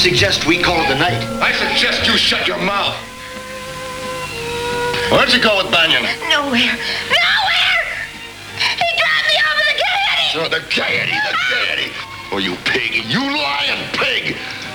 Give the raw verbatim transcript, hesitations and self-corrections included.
suggest we call it a night. I suggest you shut your mouth. Where'd you go with Banyan? Nowhere. Nowhere! He dropped me off at the Gaiety! Oh, the Gaiety, the Gaiety. Oh, you pig. You lying pig.